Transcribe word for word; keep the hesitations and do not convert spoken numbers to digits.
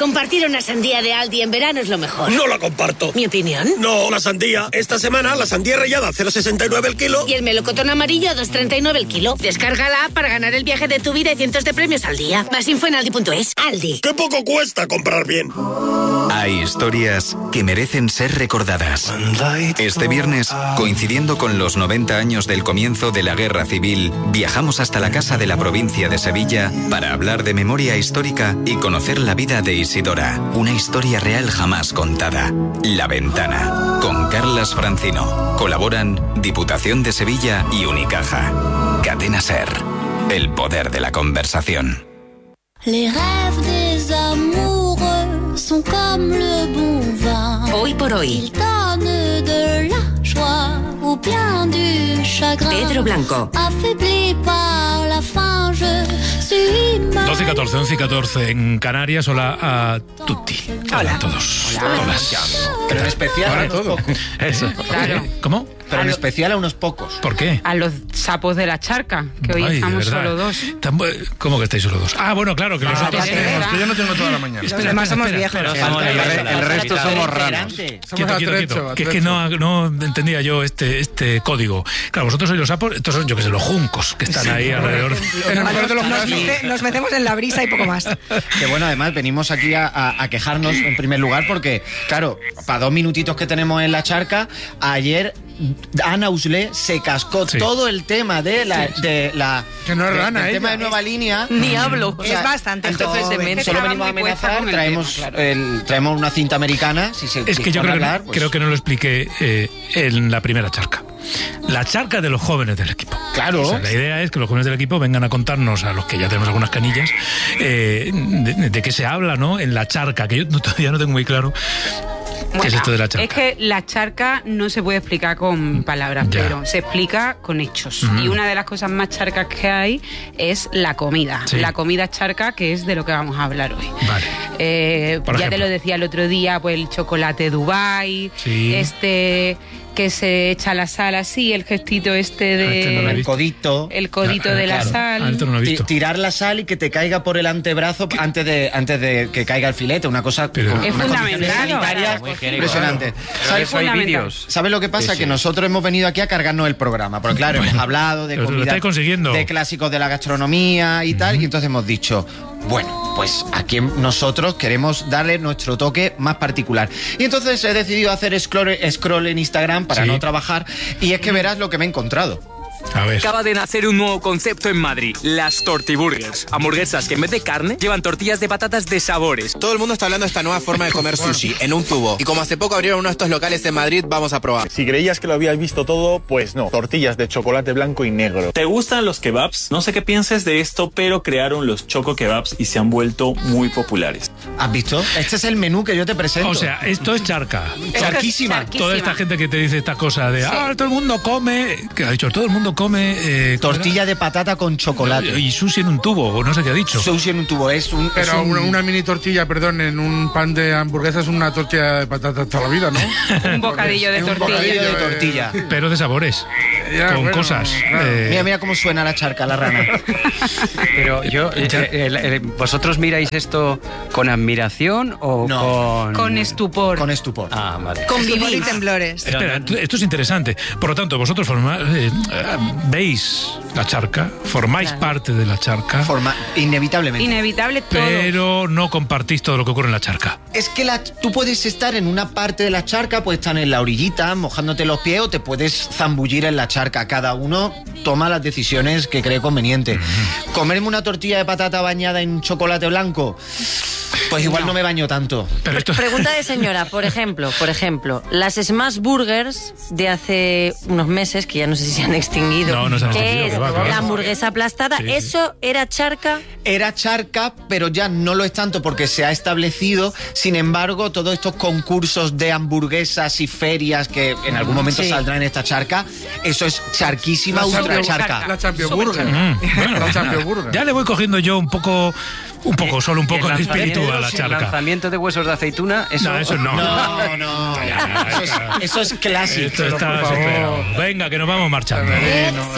Compartir una sandía de Aldi en verano es lo mejor. No la comparto. ¿Mi opinión? No, la sandía. Esta semana la sandía rallada a cero coma sesenta y nueve el kilo. Y el melocotón amarillo a dos coma treinta y nueve el kilo. Descárgala para ganar el viaje de tu vida y cientos de premios al día. Más info en aldi punto es. Aldi. ¡Qué poco cuesta comprar bien! Hay historias que merecen ser recordadas. Este viernes, coincidiendo con los noventa años del comienzo de la Guerra Civil, viajamos hasta la casa de la provincia de Sevilla para hablar de memoria histórica y conocer la vida de Isidora, una historia real jamás contada. La Ventana, con Carlas Francino. Colaboran Diputación de Sevilla y Unicaja. Cadena SER, el poder de la conversación. Les rêves des amoureux sont comme le bon vin. Hoy por hoy. Ils donnent de la joie ou bien du chagrin. Pedro Blanco. Affaibli par la faim, je suis mal. doce y catorce, once y catorce en Canarias. Hola a tutti. Hola, Hola a todos. Hola. Hola. Pero en especial Hola a unos todo. pocos. Eso. Claro. ¿Cómo? Pero en especial a unos pocos. ¿Por qué? A los sapos de la charca, que hoy Ay, estamos de verdad. solo dos. Tam- ¿Cómo que estáis solo dos? Ah, bueno, claro, que los Ah, otros... sí, sí, sí. Yo no tengo toda la mañana. Espera, demás espera, somos espera, viejos. espera, El, espera, re- el resto somos raros. Quieto, Somos quieto, atrecho, quieto. Que es que atrecho. no, no entendía yo este, este código. Claro, vosotros sois los sapos, estos son, yo que sé, los juncos que están ahí alrededor. En el mejor de los Nos, casos. mete- nos metemos en la brisa y poco más. Que bueno, además venimos aquí a, a- a quejarnos en primer lugar porque, claro, para dos minutitos que tenemos en la charca, ayer Ana Uslé se cascó Sí. todo el tema de la... De la Que no es de- rana, del ella. tema de Nueva Línea. Ni hablo. O sea, Es bastante entonces, joven. solo Estaba venimos a muy puesta amenazar, con el traemos, tema, claro. el- traemos una cinta americana. Si se, Es si que yo pone creo, a hablar, que, pues, creo que no lo expliqué eh, en la primera charca. La charca de los jóvenes del equipo. Claro. O sea, la idea es que los jóvenes del equipo vengan a contarnos, a los que ya tenemos algunas canillas, eh, de, de qué se habla, ¿no? En la charca, que yo no- todavía no tengo muy claro qué es esto de la charca. Es que la charca no se puede explicar con palabras, Ya. pero se explica con hechos. Ujú. Y una de las cosas más charcas que hay es la comida. Sí. La comida charca, que es de lo que vamos a hablar hoy. Vale. Eh, Por ya ejemplo. te lo decía el otro día, pues el chocolate Dubai, Sí. este que se echa la sal así, el gestito este de... Este no lo he el visto. codito. el codito Ah, de la claro. sal. Ah, esto no lo he Ti- visto. Tirar la sal y que te caiga por el antebrazo antes de antes de que caiga el filete, una cosa Pero- con Es unas fundamental, condiciones sanitarias claro. impresionantes. Es ¿Sabes, fundamental. ¿Sabes lo que pasa? Sí, Que sí. nosotros hemos venido aquí a cargarnos el programa, porque claro, hemos hablado de pero lo comida, estáis consiguiendo. de clásicos de la gastronomía y tal, y entonces hemos dicho, bueno, pues aquí nosotros queremos darle nuestro toque más particular. Y entonces he decidido hacer scroll, scroll en Instagram para Sí. no trabajar, y es que verás lo que me he encontrado. A ver. Acaba de nacer un nuevo concepto en Madrid, las tortiburgers. Hamburguesas que en vez de carne llevan tortillas de patatas de sabores. Todo el mundo está hablando de esta nueva forma de comer sushi, en un tubo. Y como hace poco abrieron uno de estos locales en Madrid, vamos a probar. Si creías que lo habías visto todo, pues no. Tortillas de chocolate blanco y negro. ¿Te gustan los kebabs? No sé qué pienses de esto, pero crearon los choco kebabs y se han vuelto muy populares. ¿Has visto? Este es el menú que yo te presento. O sea, esto es charca. Charquísima. Charquísima. Toda esta gente que te dice estas cosas de, ah, todo el mundo come, que ha dicho, todo el mundo come... eh, Tortilla de patata con chocolate. y sushi en un tubo, o no sé qué ha dicho. Sushi en un tubo es un... es Pero un- una, una mini tortilla, perdón, en un pan de hamburguesa es una tortilla de patatas toda la vida, ¿no? Un bocadillo de es un tortilla. bocadillo de Eh, tortilla. Pero de sabores, Ya, con bueno, cosas. claro. eh, Mira, mira cómo suena la charca, la rana. Pero yo, eh, eh, eh, ¿vosotros miráis esto con admiración o No. con...? Con estupor. Con estupor. Ah, vale. Con Estupor y vivir. temblores. Espera, esto es interesante. Por lo tanto, vosotros forma- eh, eh, veis la charca, formáis parte de la charca, Forma, inevitablemente. Inevitable todo. pero no compartís todo lo que ocurre en la charca. Es que la, tú puedes estar en una parte de la charca, puedes estar en la orillita, mojándote los pies, o te puedes zambullir en la charca. Cada uno toma las decisiones que cree conveniente. ¿Comerme una tortilla de patata bañada en chocolate blanco? Pues igual no, No. me baño tanto. Pero esto... Pregunta de señora, por ejemplo, por ejemplo, las Smash Burgers de hace unos meses, que ya no sé si se han extinguido, No, no se han que extinguido, es que va, que va. la hamburguesa aplastada, Sí, sí. ¿eso era charca? Era charca, pero ya no lo es tanto porque se ha establecido. Sin embargo, todos estos concursos de hamburguesas y ferias que en algún momento Sí. saldrán en esta charca, eso es charquísima, La ultra Champion- charca. La Champion Super Burger. Mm, bueno, La Champion Burger. ya le voy cogiendo yo un poco, un poco, solo un ¿Y el poco de lanzamiento- espíritu a la el charca. lanzamiento de huesos de aceituna? Eso, No, eso no. No, no. Ya, ya, Eso es, ya. eso es clásico. Esto está por favor. desesperado. Venga, que nos vamos marchando. Veneno.